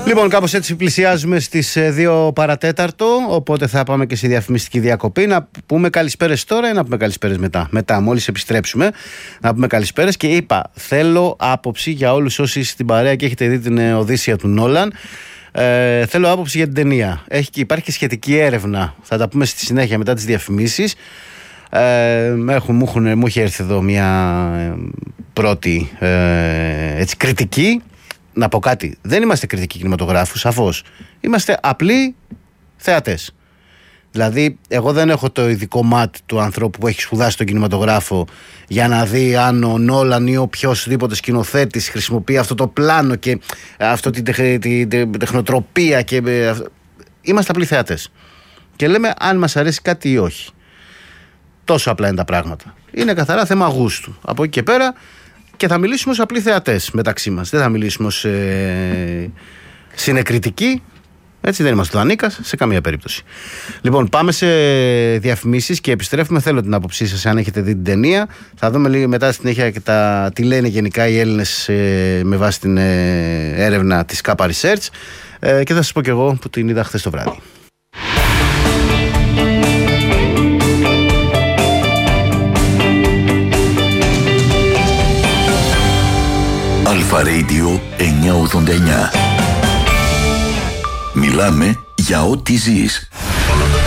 Λοιπόν, κάπως έτσι πλησιάζουμε στις 2 παρατέταρτο, οπότε θα πάμε και στη διαφημιστική διακοπή. Να πούμε καλησπέρες τώρα ή να πούμε καλησπέρες μετά? Μετά, μόλις επιστρέψουμε, να πούμε καλησπέρες. Και είπα, θέλω άποψη για όλους όσοι στην παρέα και έχετε δει την Οδύσσεια του Νόλαν. Θέλω άποψη για την ταινία. Υπάρχει και σχετική έρευνα, θα τα πούμε στη συνέχεια μετά τις διαφημίσεις. Μου έχει έρθει εδώ μια πρώτη κριτική. Να πω κάτι, δεν είμαστε κριτικοί κινηματογράφου, σαφώς. Είμαστε απλοί θεατές. Δηλαδή, εγώ δεν έχω το ειδικό μάτι του ανθρώπου που έχει σπουδάσει τον κινηματογράφο για να δει αν ο Νόλαν ή οποιοσδήποτε σκηνοθέτης χρησιμοποιεί αυτό το πλάνο και αυτή την τεχνοτροπία. Είμαστε απλοί θεατές. Και λέμε αν μας αρέσει κάτι ή όχι. Τόσο απλά είναι τα πράγματα. Είναι καθαρά θέμα γούστου. Από εκεί και πέρα. Και θα μιλήσουμε ως απλοί θεατές μεταξύ μας. Δεν θα μιλήσουμε ως συνεκριτικοί. Έτσι, δεν είμαστε το Ανίκας σε καμία περίπτωση. Λοιπόν, πάμε σε διαφημίσεις και επιστρέφουμε. Θέλω την άποψή σας αν έχετε δει την ταινία. Θα δούμε λίγο μετά στη συνέχεια και τι λένε γενικά οι Έλληνες με βάση την έρευνα της Kappa Research. Και θα σας πω και εγώ που την είδα χθες το βράδυ. Αλφα Radio 989. Μιλάμε για ό,τι ζεις.